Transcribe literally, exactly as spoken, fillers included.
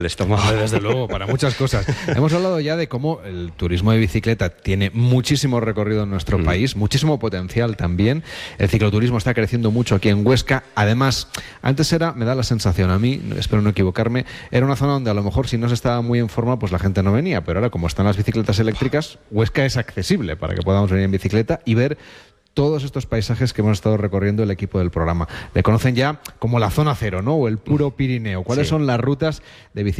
el estómago. Desde luego, para muchas cosas. Hemos hablado ya de cómo el turismo de bicicleta tiene muchísimo recorrido en nuestro mm. país, muchísimo potencial también. El cicloturismo está creciendo mucho aquí en Huesca. Además, antes era, me da la sensación a mí, espero no equivocarme, era una zona donde a lo mejor si no se estaba muy en forma, pues la gente no venía. Pero ahora, como están las bicicletas eléctricas, Huesca es accesible para que podamos venir en bicicleta y ver todos estos paisajes que hemos estado recorriendo el equipo del programa. Le conocen ya como la zona cero, ¿no? O el puro Pirineo. ¿Cuáles sí. son las rutas de bicicleta